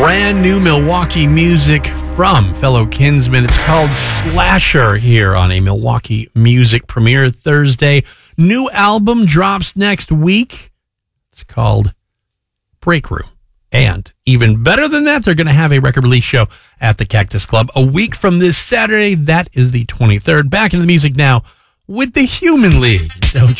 brand new Milwaukee music from fellow Kinsmen. It's called Slasher here on a Milwaukee Music premiere Thursday. New album drops next week. It's called Break Room. And even better than that, they're going to have a record release show at the Cactus Club a week from this Saturday. That is the 23rd. Back into the music now with the Human League. Don't